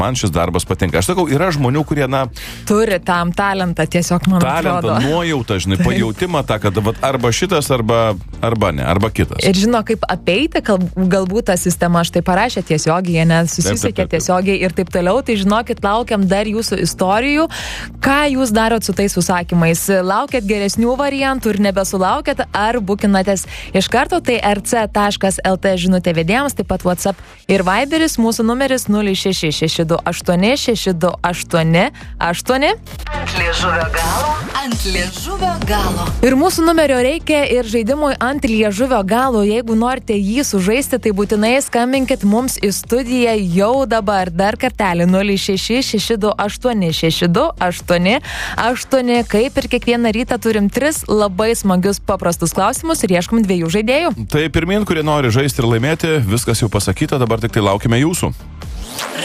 man šis darbas patinka. Aš sakau, yra žmonių, kurie, turi tam talentą, tiesiog, man atrodo. Talentą, nuojautą, žinai, pajautimą tą, kad arba šitas, arba ne, arba kitas. Ir žino, kaip apeiti, galbūt ta sistema štai parašė tiesiogiai, nes susisiekė tiesiogiai ir taip toliau, tai žinokit, laukiam dar jūsų istorijų, ką jūs darot su tais užsakymais. Laukiat geresnių variantų ir nebesulaukėt, ar bukinatės iš karto, tai rc.lt žinutė vedėjams, taip pat WhatsApp ir Viberis, mūsų numeris 06628 Ant liežuvio galo. Ir mūsų numerio reikia ir žaidimui ant liežuvio galo. Jeigu norite jį sužaisti, tai būtinai skambinkit mums į studiją jau dabar. Dar kartelį 06628 Kaip ir kiekvieną rytą turim 3 labai smagius paprastus klausimus ir ieškom 2 žaidėjų. Tai pirmin, kurie nori žaisti ir laimėti, viskas jau pasakyta, dabar tik tai laukime jūsų.